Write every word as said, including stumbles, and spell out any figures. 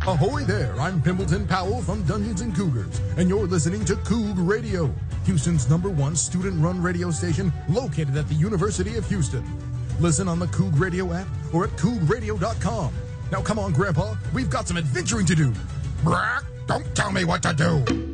Ahoy there, I'm Pimbleton Powell from Dungeons and Cougars, and you're listening to Coug Radio, Houston's number one student-run radio station located at the University of Houston. Listen on the Coug Radio app or at coug radio dot com. Now come on, Grandpa, we've got some adventuring to do. Brack, don't tell me what to do.